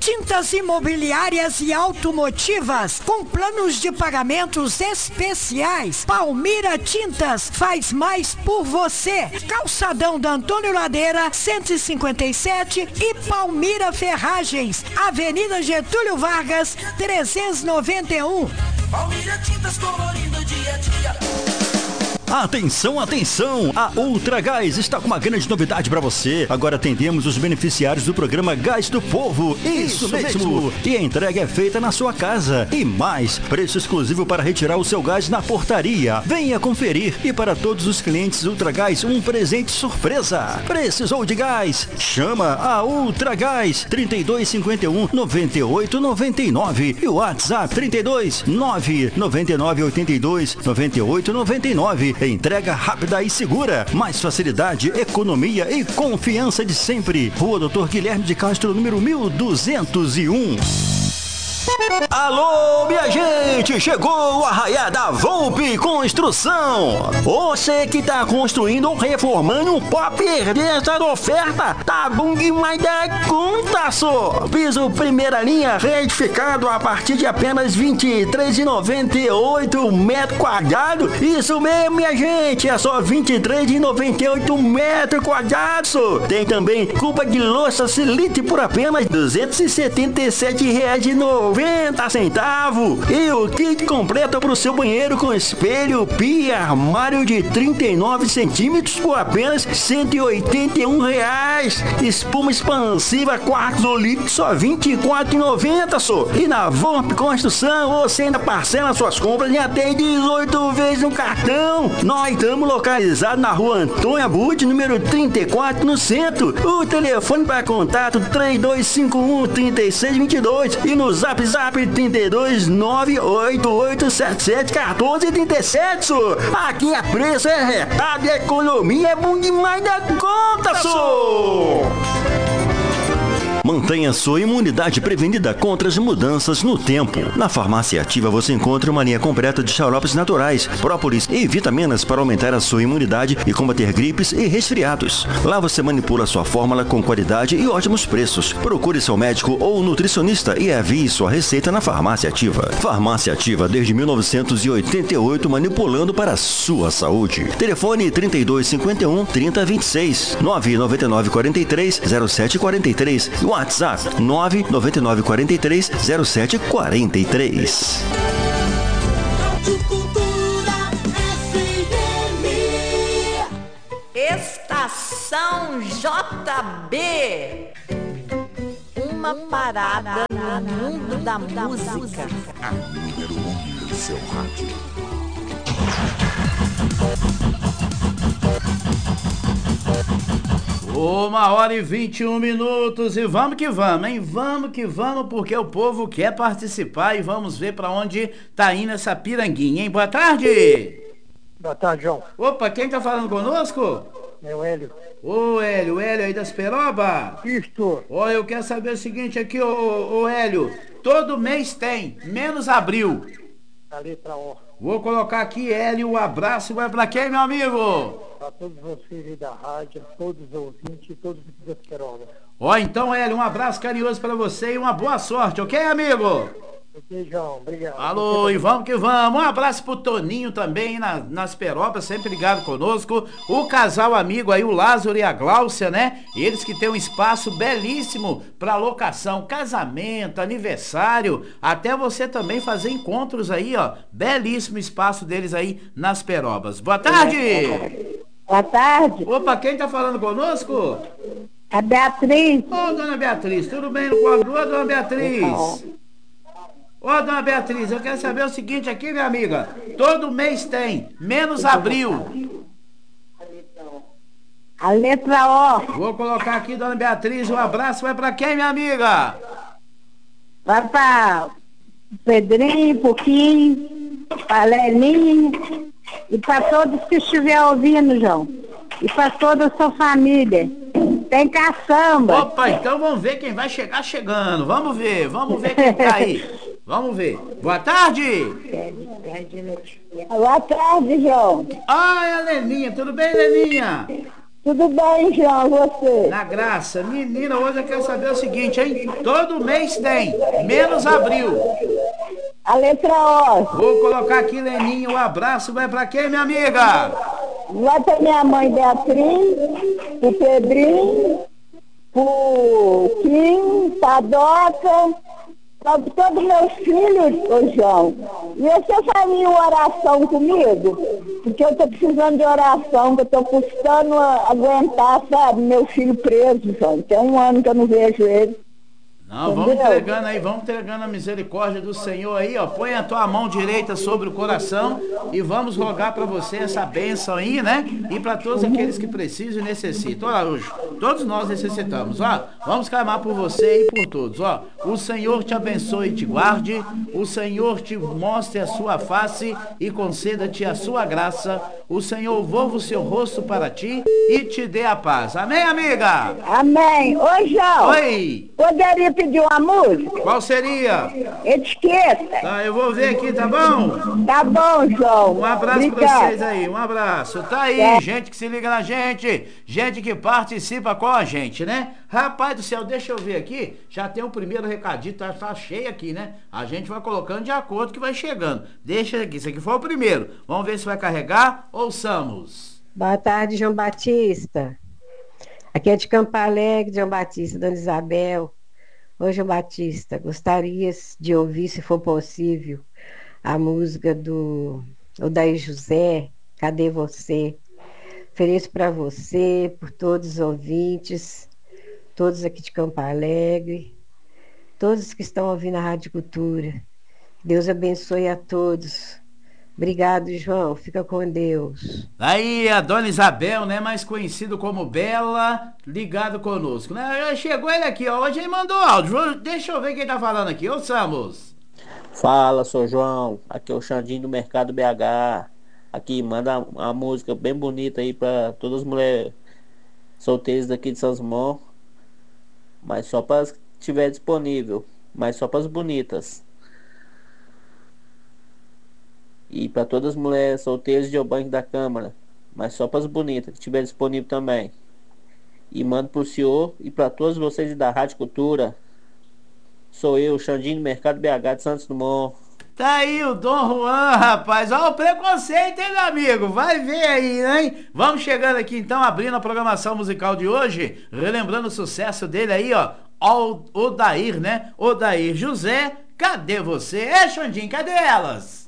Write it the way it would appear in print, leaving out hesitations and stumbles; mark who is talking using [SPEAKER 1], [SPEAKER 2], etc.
[SPEAKER 1] Tintas imobiliárias e automotivas com planos de pagamentos especiais. Palmira Tintas faz mais por você. Calçadão da Antônio Ladeira, 157 e Palmira Ferragens, Avenida Getúlio Vargas, 391.
[SPEAKER 2] Palmira Tintas colorindo dia a dia.
[SPEAKER 3] Atenção, atenção! A Ultragás está com uma grande novidade para você. Agora atendemos os beneficiários do programa Gás do Povo. Isso mesmo! E a entrega é feita na sua casa. E mais, preço exclusivo para retirar o seu gás na portaria. Venha conferir. E para todos os clientes Ultragás, um presente surpresa. Precisou de gás? Chama a Ultragás 3251 9899 e o WhatsApp 32 999 82 98 99. Entrega rápida e segura. Mais facilidade, economia e confiança de sempre. Rua Doutor Guilherme de Castro, número 1201. Alô, minha gente! Chegou o arraiá da Volpe Construção! Você que tá construindo ou reformando, não pode perder essa oferta! Tá bom demais da conta, só! Piso primeira linha retificado a partir de apenas R$ 23,98 metro quadrado. Isso mesmo, minha gente! É só R$ 23,98 metro quadrado, só! Tem também cuba de louça Silite por apenas R$ 277,90. E o kit completo para o seu banheiro com espelho, pia, armário de 39 centímetros por apenas R$ 181. Espuma expansiva quartzo Olímpico só R$ 24,90 só. E na Volpe Construção você ainda parcela suas compras em até 18 vezes no cartão. Nós estamos localizados na rua Antônio Abud, número 34, no centro. O telefone para contato 3251-3622 e no Zap 32 98877 1437, só. Aqui é preço, é recado, é economia, é bom demais da conta, só. Mantenha sua imunidade prevenida contra as mudanças no tempo. Na Farmácia Ativa você encontra uma linha completa de xaropes naturais, própolis e vitaminas para aumentar a sua imunidade e combater gripes e resfriados. Lá você manipula sua fórmula com qualidade e ótimos preços. Procure seu médico ou nutricionista e envie sua receita na Farmácia Ativa. Farmácia Ativa desde 1988, manipulando para a sua saúde. Telefone 3251 3026 999 43 0743. WhatsApp 99943 0743.
[SPEAKER 4] Estação JB. Uma parada no mundo da música.
[SPEAKER 5] A número 1 do seu rádio.
[SPEAKER 6] Uma hora e 21 minutos e vamos que vamos, hein? Vamos que vamos, porque o povo quer participar e vamos ver pra onde tá indo essa piranguinha, hein? Boa tarde!
[SPEAKER 7] Boa tarde, João.
[SPEAKER 6] Opa, quem tá falando conosco?
[SPEAKER 7] É o Hélio.
[SPEAKER 6] Ô, Hélio, Hélio aí das Peroba?
[SPEAKER 7] Isto.
[SPEAKER 6] Ó, eu quero saber o seguinte aqui, ô Hélio. Todo mês tem, menos abril.
[SPEAKER 7] A letra O.
[SPEAKER 6] Vou colocar aqui, Hélio, um abraço. Vai pra quem, meu amigo?
[SPEAKER 7] Para todos vocês aí da rádio, todos os ouvintes, todos os das Peroba.
[SPEAKER 6] Ó, então, Hélio, um abraço carinhoso pra você e uma boa sorte, ok, amigo?
[SPEAKER 7] Ok, João, obrigado.
[SPEAKER 6] Alô, e vamos que vamos. Um abraço pro Toninho também nas Peropas, sempre ligado conosco. O casal amigo aí, o Lázaro e a Gláucia, né? Eles que têm um espaço belíssimo pra locação, casamento, aniversário, até você também fazer encontros aí, ó. Belíssimo espaço deles aí nas Perobas. Boa tarde!
[SPEAKER 8] Boa tarde.
[SPEAKER 6] Opa, quem tá falando conosco?
[SPEAKER 8] A Beatriz.
[SPEAKER 6] Ô, dona Beatriz, tudo bem no quadro? Ô, dona Beatriz. Ô, dona Beatriz, eu quero saber o seguinte aqui, minha amiga. Todo mês tem, menos abril.
[SPEAKER 8] A letra O.
[SPEAKER 6] Vou colocar aqui, dona Beatriz, um abraço. Vai pra quem, minha amiga?
[SPEAKER 8] Vai pra Pedrinho, Pouquinho, pra Lelinho e pra todos que estiver ouvindo, João. E pra toda a sua família. Tem caçamba.
[SPEAKER 6] Opa, então vamos ver quem vai chegar chegando. Vamos ver quem tá aí. Vamos ver. Boa tarde.
[SPEAKER 8] Boa tarde, João.
[SPEAKER 6] Ai, a Leninha, tudo bem, Leninha?
[SPEAKER 8] Tudo bem, João, você?
[SPEAKER 6] Na graça. Menina, hoje eu quero saber o seguinte, hein? Todo mês tem, menos abril.
[SPEAKER 8] A letra O.
[SPEAKER 6] Vou colocar aqui, Leninho, um abraço. Vai pra quem, minha amiga?
[SPEAKER 8] Vai pra minha mãe Beatriz, pro Pedrinho, pro Kim, pra Doca, pra todos meus filhos, ô João. E você faria uma oração comigo? Porque eu tô precisando de oração, que eu tô custando aguentar, sabe, meu filho preso, João. Tem 1 ano que eu não vejo ele.
[SPEAKER 6] Não, vamos entregando aí, vamos entregando a misericórdia do Senhor aí, ó. Põe a tua mão direita sobre o coração e vamos rogar para você essa bênção aí, né? E para todos aqueles que precisam e necessitam. Olha, hoje, todos nós necessitamos, ó. Vamos clamar por você e por todos, ó. O Senhor te abençoe e te guarde. O Senhor te mostre a sua face e conceda-te a sua graça. O Senhor volva o seu rosto para ti e te dê a paz. Amém, amiga?
[SPEAKER 8] Amém. Oi, João.
[SPEAKER 6] Oi.
[SPEAKER 8] Poderia pedir uma música?
[SPEAKER 6] Qual seria?
[SPEAKER 8] Etiqueta.
[SPEAKER 6] Tá, eu vou ver aqui, tá bom?
[SPEAKER 8] Tá bom, João.
[SPEAKER 6] Um abraço pra
[SPEAKER 8] Obrigada.
[SPEAKER 6] vocês aí, um abraço. Tá aí, gente que se liga na gente, gente que participa com a gente, né? Rapaz do céu, deixa eu ver aqui, já tem o primeiro recadinho, tá cheio aqui, né? A gente vai colocando de acordo que vai chegando. Deixa aqui, isso aqui foi o primeiro. Vamos ver se vai carregar. Ouçamos.
[SPEAKER 9] Boa tarde, João Batista. Aqui é de Campo Alegre, João Batista, Dona Isabel. Ô, João Batista, gostaria de ouvir, se for possível, a música do Odair José, Cadê Você? Ofereço para você, por todos os ouvintes, todos aqui de Campo Alegre, todos que estão ouvindo a Rádio Cultura. Deus abençoe a todos. Obrigado, João. Fica com Deus.
[SPEAKER 6] Aí a Dona Isabel, né, mais conhecido como Bela, ligado conosco, né? Chegou ele aqui, ó, hoje ele mandou áudio. Deixa eu ver quem tá falando aqui. Ouçamos.
[SPEAKER 10] Fala, sou João. Aqui é o Xandinho do Mercado BH. Aqui, manda uma música bem bonita aí pra todas as mulheres solteiras daqui de São Simão. Mas só para as que tiver disponível. Mas só para as bonitas. E para todas as mulheres solteiras de banco da Câmara. Mas só para as bonitas que tiver disponível também. E mando pro senhor e para todos vocês da Rádio Cultura. Sou eu, Xandinho do Mercado BH de Santos Dumont.
[SPEAKER 6] Tá aí o Dom Juan, rapaz. Olha o preconceito, hein, meu amigo? Vai ver aí, hein? Vamos chegando aqui, então, abrindo a programação musical de hoje. Relembrando o sucesso dele aí, ó. Odair, né? Odair José, cadê você? Xandinho, cadê elas?